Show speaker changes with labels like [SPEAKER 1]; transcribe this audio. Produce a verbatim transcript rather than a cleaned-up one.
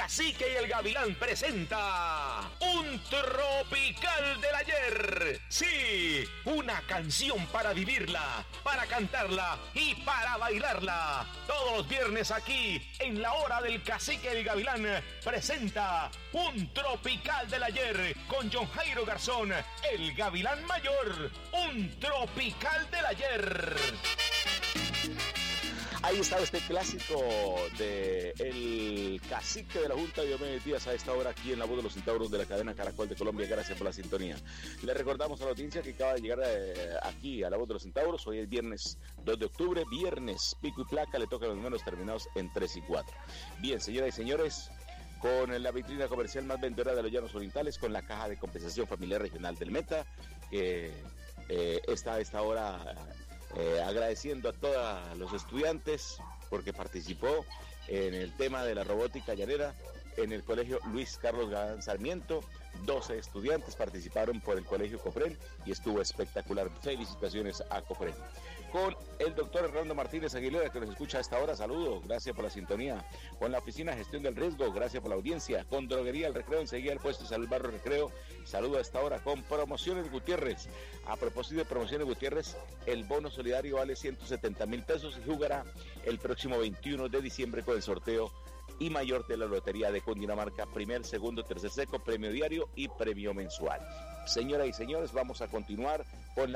[SPEAKER 1] Cacique y el Gavilán presenta un tropical del ayer. Sí, una canción para vivirla, para cantarla y para bailarla. Todos los viernes aquí, en la hora del Cacique y el Gavilán, presenta un tropical del ayer con John Jairo Garzón, el Gavilán Mayor. Un tropical del ayer.
[SPEAKER 2] Ahí estaba este clásico de el Cacique de la Junta, Diomedes Díaz, a esta hora aquí en La Voz de los Centauros de la cadena Caracol de Colombia. Gracias por la sintonía. Le recordamos a la audiencia que acaba de llegar eh, aquí a La Voz de los Centauros. Hoy es viernes dos de octubre, viernes pico y placa, le tocan los números terminados en tres y cuatro. Bien, señoras y señores, con la vitrina comercial más vendedora de los Llanos Orientales, con la Caja de Compensación Familiar Regional del Meta, que eh, está a esta hora eh, agradeciendo a todos los estudiantes porque participó en el tema de la robótica llanera en el colegio Luis Carlos Galán Sarmiento. doce estudiantes participaron por el colegio Cofren y estuvo espectacular. Felicitaciones a Cofren. Con el doctor Hernando Martínez Aguilera, que nos escucha a esta hora, saludo, gracias por la sintonía. Con la Oficina de Gestión del Riesgo, gracias por la audiencia. Con Droguería El Recreo, enseguida el puesto de Salud Barrio Recreo, saludo a esta hora. Con Promociones Gutiérrez, a propósito de Promociones Gutiérrez, el bono solidario vale ciento setenta mil pesos y jugará el próximo veintiuno de diciembre con el sorteo y mayor de la Lotería de Cundinamarca, primer, segundo, tercer seco, premio diario y premio mensual. Señoras y señores, vamos a continuar con la